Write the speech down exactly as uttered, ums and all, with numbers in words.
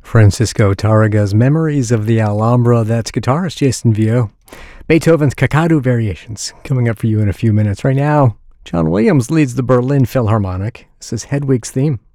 Francisco Tarraga's Memories of the Alhambra. That's guitarist Jason Vio. Beethoven's Kakadu Variations coming up for you in a few minutes. Right now, John Williams leads the Berlin Philharmonic. This is Hedwig's theme.